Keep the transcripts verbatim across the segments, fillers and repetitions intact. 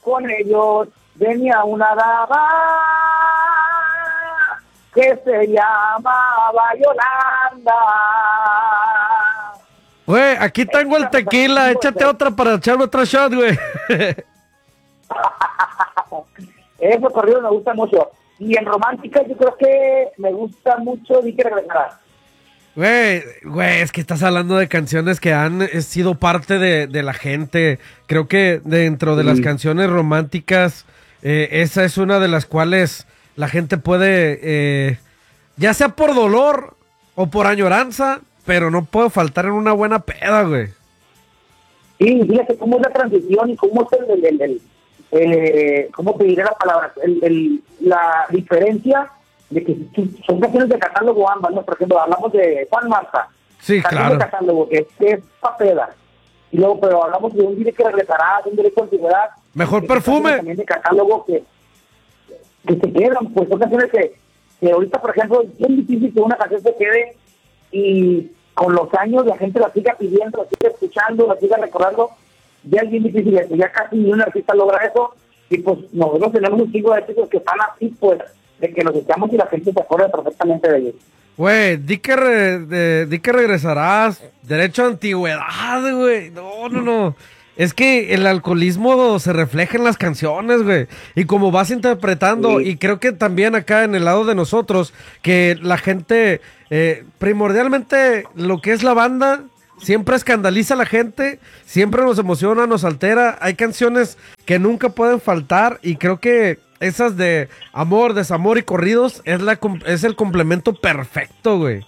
con ellos venía una dama que se llamaba Yolanda. Güey, aquí tengo el tequila, échate otra para echarme otro shot, güey. Esos corridos me gustan mucho. Y en romántica yo creo que me gusta mucho Di que regresará. Güey, güey, es que estás hablando de canciones que han eh, sido parte de, de la gente. Creo que dentro de Sí. las canciones románticas, eh, esa es una de las cuales la gente puede, eh, ya sea por dolor o por añoranza, pero no puede faltar en una buena peda, güey. Sí, fíjate cómo es la transición y cómo es el, el, el, el eh, ¿cómo te diré la palabra? El, el, la diferencia de que son canciones de catálogo ambas, ¿no? Por ejemplo, hablamos de Juan Marta, Sí, canción claro. de catálogo, que es, que es papeda. Y luego, pero hablamos de un directo que regresará, de un directo de antigüedad. Mejor que son perfume. canciones también de catálogo que, que se quedan, pues son canciones que, que ahorita, por ejemplo, es bien difícil que una canción se quede y con los años la gente la siga pidiendo, la siga escuchando, la siga recordando. Ya es bien difícil, ya casi ni un artista logra eso. Y pues nosotros tenemos un chingo de artistas que están así, pues, de que los echamos y la gente se acuerda perfectamente de ellos. Güey, di que, re- de- di que regresarás. Derecho a antigüedad, güey. No, no, no. Es que el alcoholismo se refleja en las canciones, güey. Y como vas interpretando, Sí. y creo que también acá en el lado de nosotros, que la gente, eh, primordialmente lo que es la banda, siempre escandaliza a la gente, siempre nos emociona, nos altera. Hay canciones que nunca pueden faltar y creo que esas de amor, desamor y corridos es, la, com- es el complemento perfecto, güey.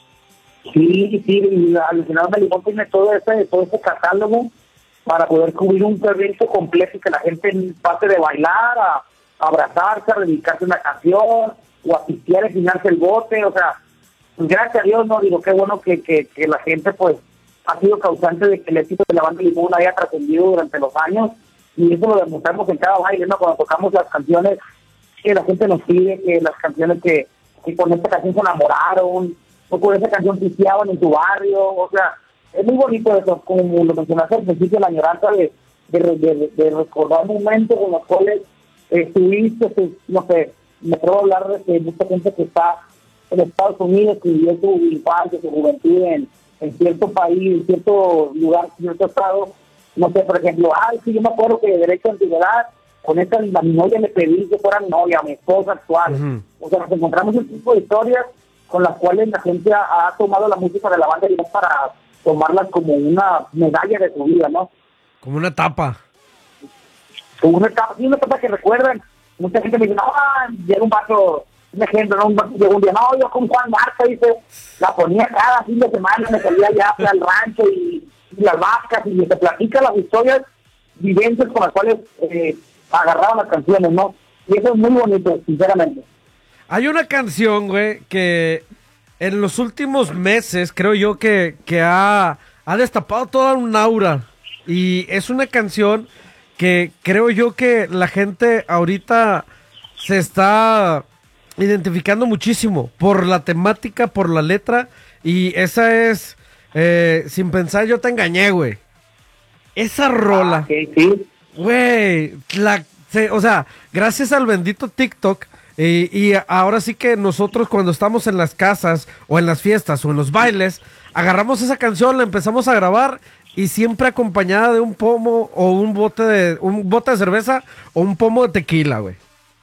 Sí, sí, y Alucinado de Limón tiene todo ese, todo ese catálogo para poder cubrir un evento completo y que la gente pase de bailar a, a abrazarse, a dedicarse a una canción o a pistear y llenarse el bote. O sea, pues gracias a Dios, no digo, qué bueno que, que, que la gente pues ha sido causante de que el éxito de la banda Limón haya trascendido durante los años, y eso lo demostramos en cada baile, ¿no? Cuando tocamos las canciones que la gente nos pide, que las canciones que, que con esta canción se enamoraron, o con esa canción pisteaban en tu barrio. O sea, es muy bonito eso, como lo mencionaste al principio, la añoranza de, de, de, de recordar momentos en los cuales eh, estuviste, pues, no sé, me atrevo a hablar de que mucha gente que está en Estados Unidos, que vivió su infancia, su juventud en, en cierto país, en cierto lugar, en cierto estado. No sé, por ejemplo, ay, sí, yo me acuerdo que de derecho a antigüedad, con esta a mi novia le pedí que fuera mi novia, mi esposa actual. Ujú. O sea, nos encontramos un tipo de historias con las cuales la gente ha, ha tomado la música de la banda Limón para tomarlas como una medalla de su vida, ¿no? Como una tapa. Como una etapa, sí, una etapa que recuerdan. Mucha gente me dice, no, llega un vaso, un ejemplo, ¿no? Un vaso llegó un día, no, yo con Juan Marta, dice, la ponía cada fin de semana, me salía ya al rancho y, y las vacas, y se platica las historias, vivencias con las cuales eh, agarraban las canciones, ¿no? Y eso es muy bonito, sinceramente. Hay una canción, güey, que en los últimos meses creo yo que, que ha, ha destapado toda un aura. Y es una canción que creo yo que la gente ahorita se está identificando muchísimo por la temática, por la letra. Y esa es, eh, Sin pensar yo te engañé, güey. Esa rola. Ah, okay, sí. Güey, la, se- o sea, gracias al bendito TikTok, y, y ahora sí que nosotros cuando estamos en las casas o en las fiestas o en los bailes, agarramos esa canción, la empezamos a grabar y siempre acompañada de un pomo o un bote de un bote de cerveza o un pomo de tequila, güey.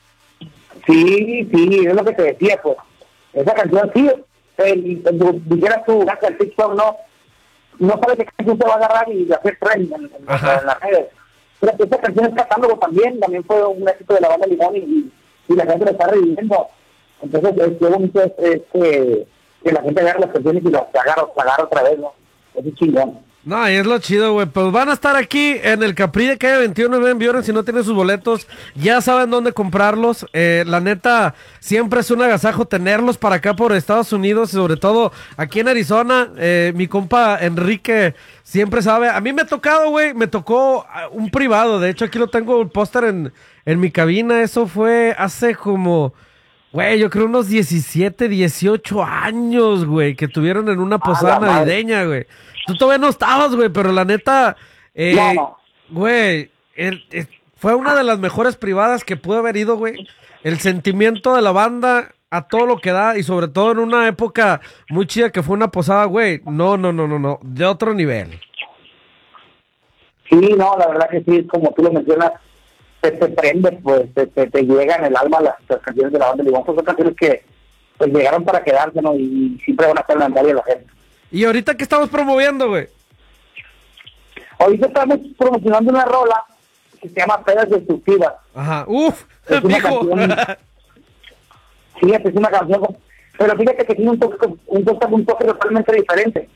Sí, sí, es lo que te decía, pues. Esa canción, sí, el, el, dijeras tú, gracias al TikTok, no, no sabes qué canción te va a agarrar y hacer trend en, en, Ajá. en las redes. Pero esa canción es catálogo también, también fue un éxito de la banda Limón y, y, y la gente lo está reviviendo. Entonces, es qué bonito es, es que, que la gente agarre las canciones y las agarra, las agarra otra vez, ¿no? Es un chingón. No, y es lo chido, güey. Pues van a estar aquí en el Capri de calle veintiuno, ven, violen, si no tienen sus boletos, ya saben dónde comprarlos. Eh, la neta, siempre es un agasajo tenerlos para acá por Estados Unidos, y sobre todo aquí en Arizona. Eh, mi compa Enrique siempre sabe. A mí me ha tocado, güey, me tocó ah, un privado. De hecho, aquí lo tengo el póster en, en mi cabina. Eso fue hace como... Güey, yo creo unos diecisiete, dieciocho años, güey, que tuvieron en una posada la madre. navideña, güey. Tú todavía no estabas, güey, pero la neta, eh, No, no. güey, el- el- fue una de las mejores privadas que pudo haber ido, güey. El sentimiento de la banda a todo lo que da y sobre todo en una época muy chida que fue una posada, güey. No, no, no, no, no, de otro nivel. Sí, no, la verdad que sí, como tú lo mencionas, te, te prende, pues, te, te, te llega en el alma las, las canciones de la banda de Limón. Pues son canciones que pues llegaron para quedarse, ¿no? Y, y siempre van a estar en la memoria de la gente. ¿Y ahorita qué estamos promoviendo, güey? Ahorita estamos promocionando una rola que se llama Pedas Destructivas. Ajá, uf, es una fijo. canción, sí, es una canción, pero fíjate que tiene un toque, un toque, un toque totalmente diferente.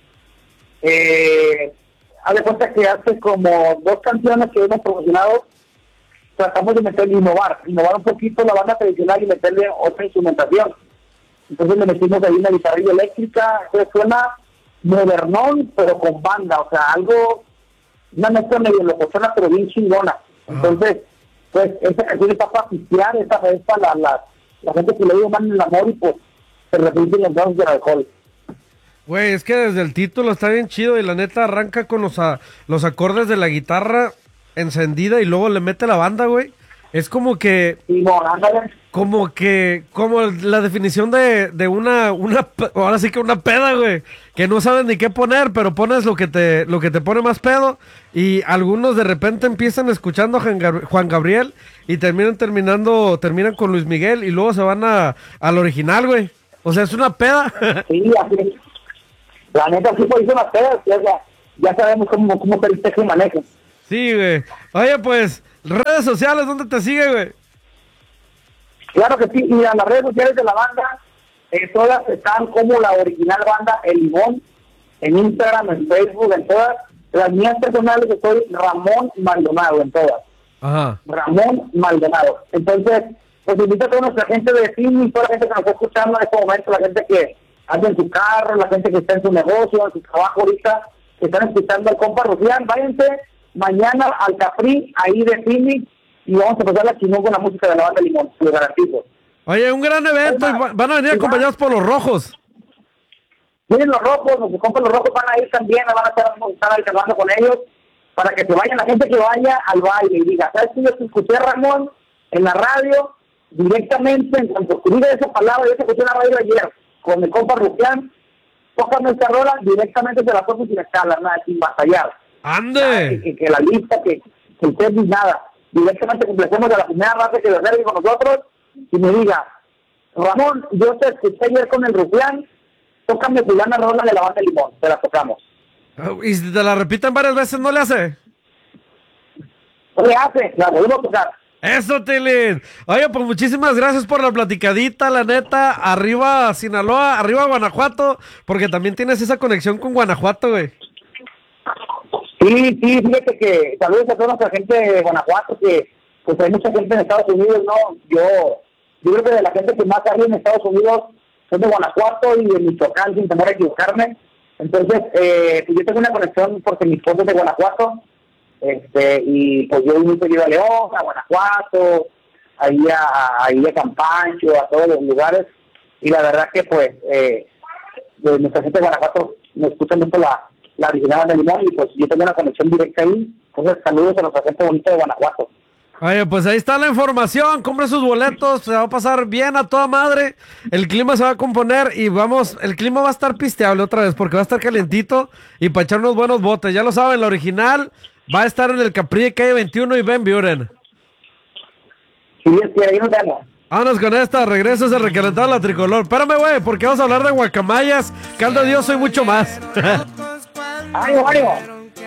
Eh, haz de cuenta que hace como dos canciones que hemos promocionado, tratamos de meterle, innovar, innovar un poquito la banda tradicional y meterle otra instrumentación. Entonces le metimos ahí una guitarrilla eléctrica, que suena modernón, pero con banda, o sea, algo, una mezcla medio locochona, pero bien chingona. Entonces, pues, esa canción está para pistear, esa es para la, la, la gente que le dio más en el amor y pues se repiten los dados del alcohol. Güey, es que desde el título está bien chido y la neta arranca con los, a, los acordes de la guitarra encendida y luego le mete la banda, güey. Es como que... Sí, no, ándale. Como que, como la definición de, de una, una, ahora sí que una peda, güey, que no sabes ni qué poner, pero pones lo que te, lo que te pone más pedo, y algunos de repente empiezan escuchando a Juan Gabriel, y terminan terminando, terminan con Luis Miguel, y luego se van a, al original, güey. O sea, es una peda. Sí, así es. La neta, sí, pues, hizo una peda, ya, ya sabemos cómo, cómo se se maneja. Sí, güey. Oye, pues, redes sociales, ¿dónde te sigue, güey? Claro que sí, y a las redes sociales de la banda, eh, todas están como la original banda El Limón, en Instagram, en Facebook, en todas. Las mías personales estoy Ramón Maldonado, en todas. Ajá. Ramón Maldonado. Entonces, pues invito a toda nuestra gente de cine y toda la gente que nos está escuchando en este momento, la gente que anda en su carro, la gente que está en su negocio, en su trabajo ahorita, que están escuchando al compa Rufián, váyanse mañana al Capri, ahí de cine, y vamos a pasar la chingón con la música de la banda Limón, lo garantizo. Oye, un gran evento, y van a venir acompañados por los rojos. Vienen los rojos, los compas los rojos van a ir también, van a estar, vamos a estar alternando con ellos, para que se vayan, la gente que vaya al baile y diga, ¿sabes qué? Yo te escuché, Ramón, en la radio, directamente, en cuanto diga esa palabra, yo te escuché en la radio ayer, con el compa Rufián, tócame esta rola, directamente se la toco sin escalar, nada, sin batallar. ¡Ande! Que, que, que la lista, que, que usted ni nada. Directamente completemos a la primera raza que se con nosotros y me diga, Ramón, yo te escuché ayer con el Rufián, tócame fulana rola de la banda Limón, te la tocamos. ¿Y si te la repiten varias veces, no le hace? No le hace, la volvemos a tocar. ¡Eso, Tilín! Oye, pues muchísimas gracias por la platicadita, la neta. Arriba Sinaloa, arriba Guanajuato, porque también tienes esa conexión con Guanajuato, güey. Sí, sí, fíjate que saludos a toda nuestra gente de Guanajuato, que pues hay mucha gente en Estados Unidos, ¿no? Yo, yo creo que de la gente que más hay en Estados Unidos son de Guanajuato y de Michoacán, sin temor a equivocarme. Entonces, eh, pues yo tengo una conexión porque mi esposo es de Guanajuato, este, y pues yo muy seguido a León, a Guanajuato, ahí a, ahí a Campancho, a todos los lugares, y la verdad que pues, eh, de nuestra gente de Guanajuato me escucha mucho la la original de Limón, y pues yo tengo una conexión directa ahí. Entonces, saludos a nuestra gente bonita de Guanajuato. Oye, pues ahí está la información, compre sus boletos, se va a pasar bien a toda madre, el clima se va a componer y vamos, el clima va a estar pisteable otra vez porque va a estar calientito y para echar unos buenos botes, ya lo saben, la original va a estar en el Capri de calle veintiuno y Ben Buren. Si Dios quiere, ahí nos vemos. Vámonos con esta, regreso a recalentar la tricolor. Espérame, güey, porque vamos a hablar de guacamayas, caldo de Dios y mucho más. ¡Ánimo, ánimo!